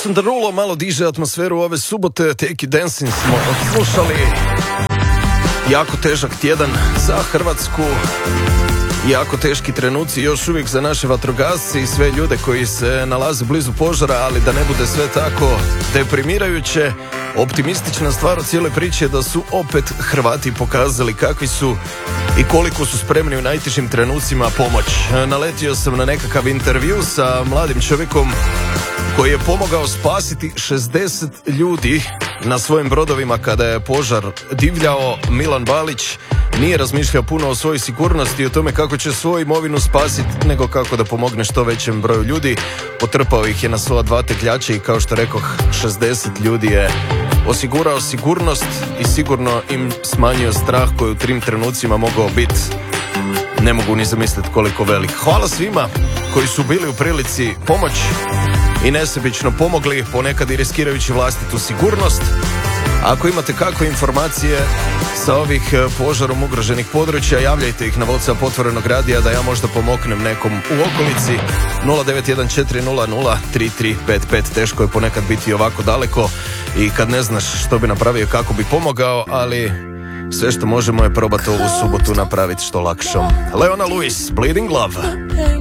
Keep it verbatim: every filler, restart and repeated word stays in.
Jason Derulo malo diže atmosferu ove subote. Take It Dancing smo odslušali. Jako težak tjedan za Hrvatsku. Jako teški trenuci još uvijek za naše vatrogasce i sve ljude koji se nalaze blizu požara, ali da ne bude sve tako deprimirajuće. Optimistična stvar u cijeloj priči je da su opet Hrvati pokazali kakvi su i koliko su spremni u najtežim trenucima pomoć. Naletio sam na nekakav intervju sa mladim čovjekom koji je pomogao spasiti šezdeset ljudi na svojim brodovima kada je požar divljao. Milan Balić nije razmišljao puno o svojoj sigurnosti i o tome kako će svoju imovinu spasiti, nego kako da pomogne što većem broju ljudi. Potrpao ih je na svoja dva tegljača i kao što rekoh, šezdeset ljudi je osigurao sigurnost i sigurno im smanjio strah koji u tim trenucima mogao biti, ne mogu ni zamisliti koliko velik. Hvala svima koji su bili u prilici pomoć i nesebično pomogli, ponekad i riskirajući vlastitu sigurnost. Ako imate kakve informacije sa ovih požarom ugroženih područja, javljajte ih na WhatsApp Otvorenog radija da ja možda pomognem nekom u okolici. Nula devet jedan četiri nula nula tri tri pet pet. Teško je ponekad biti ovako daleko i kad ne znaš što bi napravio, kako bi pomogao, ali sve što možemo je probati ovu subotu napraviti što lakšom. Leona Lewis, Bleeding Love.